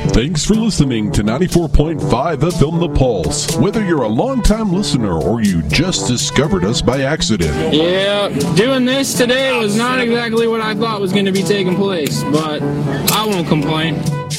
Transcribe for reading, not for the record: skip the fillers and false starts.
Thanks for listening to 94.5 FM The Pulse. Whether you're a longtime listener or you just discovered us by accident. Yeah, doing this today was not exactly what I thought was going to be taking place, but I won't complain.